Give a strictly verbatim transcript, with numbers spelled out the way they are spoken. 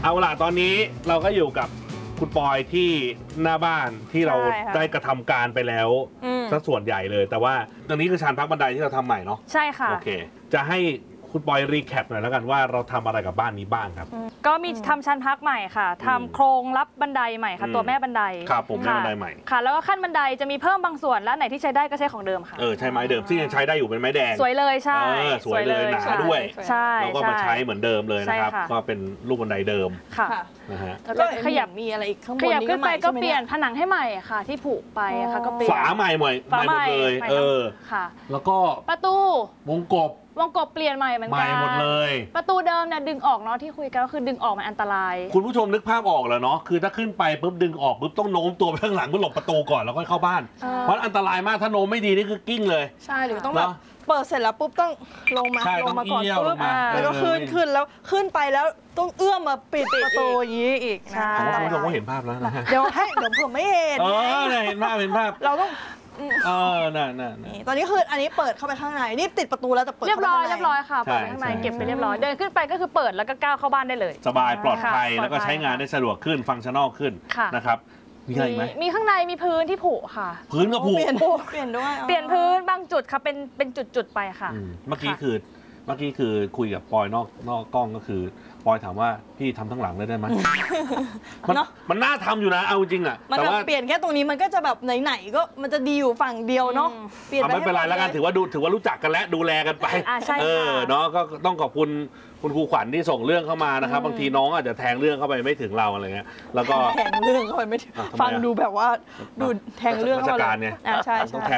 เอาล่ะตอนนี้เราก็อยู่กับคุณปอยที่หน้าบ้านที่เราได้กระทำการไปแล้วสักส่วนใหญ่เลยแต่ว่าตรงนี้คือชานพักบันไดที่เราทำใหม่เนาะใช่ค่ะโอเคจะให้คุณปอยรีแคปหน่อยแล้วกันว่าเราทำอะไรกับบ้านนี้บ้างครับก็มีทำชั้นพักใหม่ค่ะทำโครงรับบันไดใหม่ค่ะตัวแม่บันไดครับผมแม่บันไดใหม่ค่ะแล้วก็ขั้นบันไดจะมีเพิ่มบางส่วนแล้วไหนที่ใช้ได้ก็ใช้ของเดิมค่ะเออใช้ไม้เดิมซึ่งยังใช้ได้อยู่เป็นไม้แดงสวยเลยใช่สวยเลยหนาด้วยใช่แล้วก็มาใช้เหมือนเดิมเลยนะครับก็เป็นลูกบันไดเดิมค่ะนะฮะแล้วก็ขยับมีอะไรอีกข้างบนขยับขึ้นไปก็เปลี่ยนผนังให้ใหม่ค่ะที่ผุไปค่ะก็เปลี่ยนฝาใหม่ใหม่ใหม่หมดเลยเออค่ะแล้วก็ประตูวงกบวงกบเปลี่ยนใหม่เหมือนกันใหม่หมดเลยประตูเดิมเนี่ยดึงออกเนาะที่คุยกันก็คือดึงออกมันอันตรายคุณผู้ชมนึกภาพออกแล้วเนาะคือถ้าขึ้นไปปุ๊บดึงออกปุ๊บต้องโน้มตัวไปข้างหลังเพื่อหลบประตูก่อนแล้วก็เข้าบ้านเพราะอันตรายมากถ้าโน้มไม่ดีนี่คือกิ้งเลยใช่หรือต้องแบบเปิดเสร็จแล้วปุ๊บต้องลงมาลงมาก่อนปุ๊บแล้วก็ขึ้นขึ้นแล้วขึ้นไปแล้วต้องเอื้อมมาปิดประตูอย่างนี้อีกนะคุณผู้ชมก็เห็นภาพแล้วนะเดี๋ยวให้เดี๋ยวผมไม่เห็นเออเห็นภาพเห็นภาพเราต้องเออน่ะน่ะตอนนี้คืออันนี้เปิดเข้าไปข้างในนี่ติดประตูแล้วแต่เปิดเรียบร้อยเรียบร้อยค่ะเปิดข้างในเก็บไปเรียบร้อยเดินขึ้นไปก็คือเปิดแล้วก็ก้าวเข้าบ้านได้เลยสบายปลอดภัยแล้วก็ใช้งานได้สะดวกขึ้นฟังก์ชั่นอลขึ้นนะครับมีอะไรไหมมีข้างในมีพื้นที่ผุค่ะพื้นก็ผุเปลี่ยนเปลี่ยนด้วยเปลี่ยนพื้นบางจุดค่ะเป็นเป็นจุดๆไปค่ะเมื่อกี้คือเมื่อกี้คือคุยกับปอยนอกนอกกล้องก็คือปอยถามว่าพี่ทำทั้งหลังเลยได้ไหมมันมันน่าทำอยู่นะเอาจริงอ่ะแต่ว่าเปลี่ยนแค่ตรงนี้มันก็จะแบบไหนๆก็มันจะดีอยู่ฝั่งเดียวเนาะเปลี่ยนไม่เป็นไรแล้วกันถือว่าดูถือว่ารู้จักกันและดูแลกันไปเออเนาะก็ต้องขอบคุณคุณครูขวัญที่ส่งเรื่องเข้ามานะครับบางทีน้องอาจจะแทงเรื่องเข้าไปไม่ถึงเราอะไรเงี้ยแล้วก็แทงเรื่องเข้าไปไม่ถึงฟังดูแบบว่าดูแทงเรื่องเข้าไปราชการไงใช่ใช่